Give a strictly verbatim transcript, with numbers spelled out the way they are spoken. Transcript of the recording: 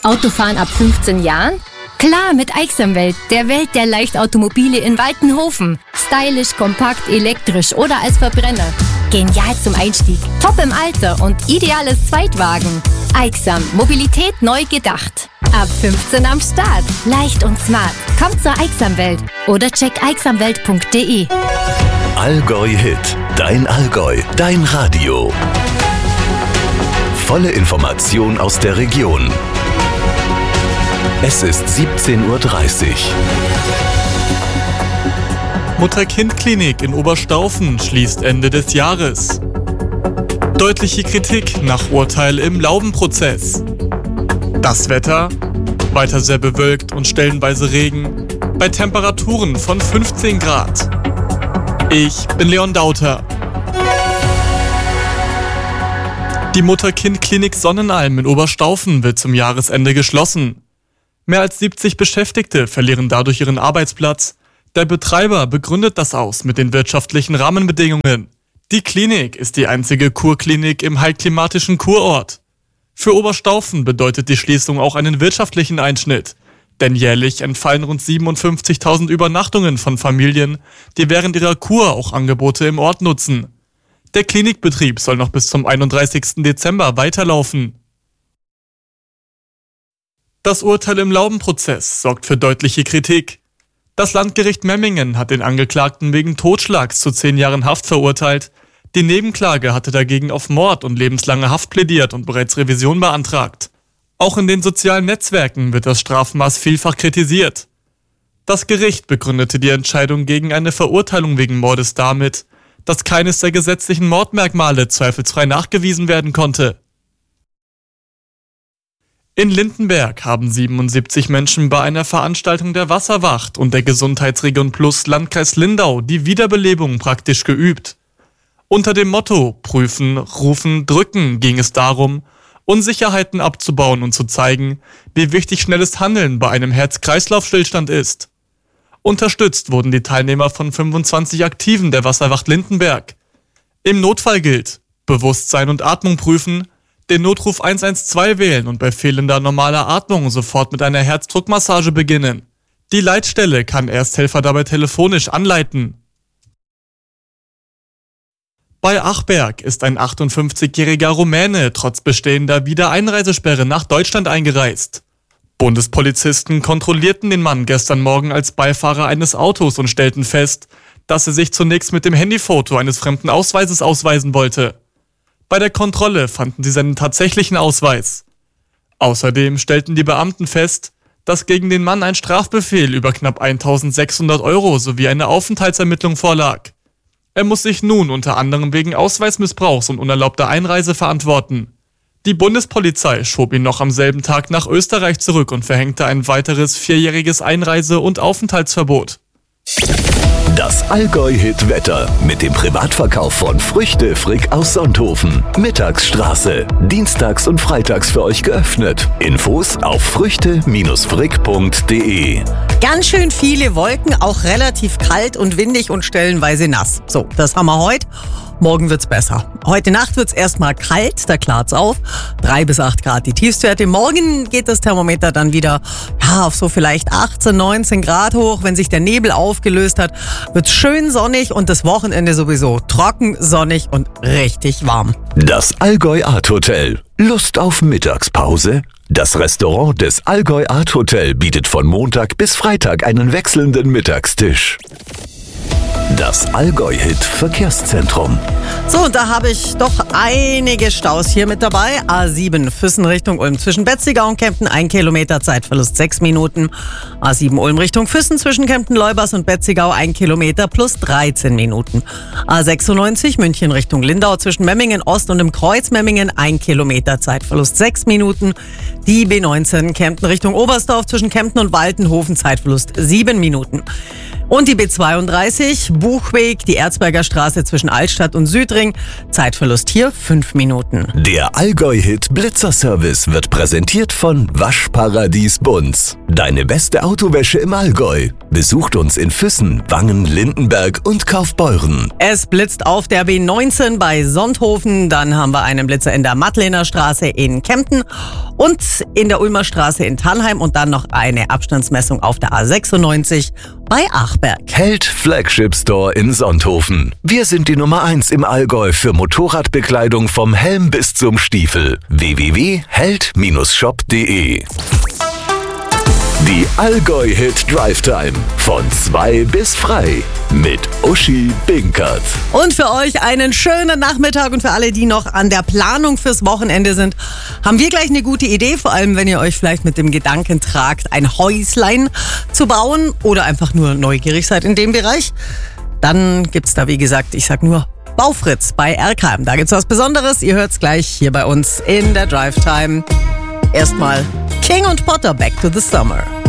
Autofahren ab fünfzehn Jahren? Klar, mit Aixamwelt, der Welt der Leichtautomobile in Waltenhofen. Stylisch, kompakt, elektrisch oder als Verbrenner. Genial zum Einstieg, top im Alter und ideales Zweitwagen. Aixam, Mobilität neu gedacht. Ab fünfzehn am Start. Leicht und smart. Kommt zur Aixamwelt oder check aixamwelt punkt de. Allgäu Hit. Dein Allgäu. Dein Radio. Volle Information aus der Region. Es ist siebzehn Uhr dreißig. Mutter-Kind-Klinik in Oberstaufen schließt Ende des Jahres. Deutliche Kritik nach Urteil im Laubenprozess. Das Wetter? Weiter sehr bewölkt und stellenweise Regen. Bei Temperaturen von fünfzehn Grad. Ich bin Leon Dauter. Die Mutter-Kind-Klinik Sonnenalm in Oberstaufen wird zum Jahresende geschlossen. Mehr als siebzig Beschäftigte verlieren dadurch ihren Arbeitsplatz. Der Betreiber begründet das aus mit den wirtschaftlichen Rahmenbedingungen. Die Klinik ist die einzige Kurklinik im heilklimatischen Kurort. Für Oberstaufen bedeutet die Schließung auch einen wirtschaftlichen Einschnitt. Denn jährlich entfallen rund siebenundfünfzigtausend Übernachtungen von Familien, die während ihrer Kur auch Angebote im Ort nutzen. Der Klinikbetrieb soll noch bis zum einunddreißigsten Dezember weiterlaufen. Das Urteil im Laubenprozess sorgt für deutliche Kritik. Das Landgericht Memmingen hat den Angeklagten wegen Totschlags zu zehn Jahren Haft verurteilt. Die Nebenklage hatte dagegen auf Mord und lebenslange Haft plädiert und bereits Revision beantragt. Auch in den sozialen Netzwerken wird das Strafmaß vielfach kritisiert. Das Gericht begründete die Entscheidung gegen eine Verurteilung wegen Mordes damit, dass keines der gesetzlichen Mordmerkmale zweifelsfrei nachgewiesen werden konnte. In Lindenberg haben siebenundsiebzig Menschen bei einer Veranstaltung der Wasserwacht und der Gesundheitsregion Plus Landkreis Lindau die Wiederbelebung praktisch geübt. Unter dem Motto Prüfen, Rufen, Drücken ging es darum, Unsicherheiten abzubauen und zu zeigen, wie wichtig schnelles Handeln bei einem Herz-Kreislauf-Stillstand ist. Unterstützt wurden die Teilnehmer von fünfundzwanzig Aktiven der Wasserwacht Lindenberg. Im Notfall gilt: Bewusstsein und Atmung prüfen, den Notruf eins eins zwei wählen und bei fehlender normaler Atmung sofort mit einer Herzdruckmassage beginnen. Die Leitstelle kann Ersthelfer dabei telefonisch anleiten. Bei Achberg ist ein achtundfünfzigjähriger Rumäne trotz bestehender Wiedereinreisesperre nach Deutschland eingereist. Bundespolizisten kontrollierten den Mann gestern Morgen als Beifahrer eines Autos und stellten fest, dass er sich zunächst mit dem Handyfoto eines fremden Ausweises ausweisen wollte. Bei der Kontrolle fanden sie seinen tatsächlichen Ausweis. Außerdem stellten die Beamten fest, dass gegen den Mann ein Strafbefehl über knapp eintausendsechshundert Euro sowie eine Aufenthaltsermittlung vorlag. Er muss sich nun unter anderem wegen Ausweismissbrauchs und unerlaubter Einreise verantworten. Die Bundespolizei schob ihn noch am selben Tag nach Österreich zurück und verhängte ein weiteres vierjähriges Einreise- und Aufenthaltsverbot. Das Allgäu-Hit-Wetter mit dem Privatverkauf von Früchte Frick aus Sonthofen. Mittagsstraße. Dienstags und freitags für euch geöffnet. Infos auf früchte frick punkt de. Ganz schön viele Wolken, auch relativ kalt und windig und stellenweise nass. So, das haben wir heute. Morgen wird's besser. Heute Nacht wird's erstmal kalt, da klart's auf. drei bis acht Grad die Tiefstwerte. Morgen geht das Thermometer dann wieder ja, auf so vielleicht achtzehn, neunzehn Grad hoch. Wenn sich der Nebel aufgelöst hat, wird's schön sonnig und das Wochenende sowieso trocken, sonnig und richtig warm. Das Allgäu Art Hotel. Lust auf Mittagspause? Das Restaurant des Allgäu Art Hotel bietet von Montag bis Freitag einen wechselnden Mittagstisch. Das Allgäu-Hit Verkehrszentrum. So, und da habe ich doch einige Staus hier mit dabei. A sieben Füssen Richtung Ulm zwischen Betzigau und Kempten, ein Kilometer, Zeitverlust sechs Minuten. A sieben Ulm Richtung Füssen zwischen Kempten, Leubers und Betzigau, ein Kilometer plus dreizehn Minuten. A sechsundneunzig München Richtung Lindau zwischen Memmingen Ost und im Kreuz Memmingen, ein Kilometer, Zeitverlust sechs Minuten. Die B neunzehn Kempten Richtung Oberstdorf zwischen Kempten und Waltenhofen, Zeitverlust sieben Minuten. Und die B zweiunddreißig, Buchweg, die Erzberger Straße zwischen Altstadt und Südring. Zeitverlust hier fünf Minuten. Der Allgäu-Hit Blitzerservice wird präsentiert von Waschparadies Bunz. Deine beste Autowäsche im Allgäu. Besucht uns in Füssen, Wangen, Lindenberg und Kaufbeuren. Es blitzt auf der B neunzehn bei Sonthofen. Dann haben wir einen Blitzer in der Mattlener Straße in Kempten und in der Ulmer Straße in Thalheim und dann noch eine Abstandsmessung auf der A sechsundneunzig bei Achberg. Held Flagship Store in Sonthofen. Wir sind die Nummer eins im Allgäu für Motorradbekleidung vom Helm bis zum Stiefel. w w w punkt held Bindestrich shop punkt de. Die Allgäu-Hit Drive Time. Von zwei bis frei. Mit Uschi Binkert. Und für euch einen schönen Nachmittag und für alle, die noch an der Planung fürs Wochenende sind, haben wir gleich eine gute Idee. Vor allem, wenn ihr euch vielleicht mit dem Gedanken tragt, ein Häuslein zu bauen oder einfach nur neugierig seid in dem Bereich. Dann gibt's da, wie gesagt, ich sag nur Baufritz bei Erkheim. Da gibt's was Besonderes. Ihr hört's gleich hier bei uns in der Drive Time. Erstmal King und Potter, Back to the Summer.